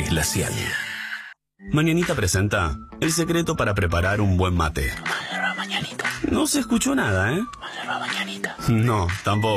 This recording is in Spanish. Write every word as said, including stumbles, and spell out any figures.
Glacial. Mañanita presenta el secreto para preparar un buen mate. Mañanita. No se escuchó nada, ¿eh? Mañanita. No, tampoco.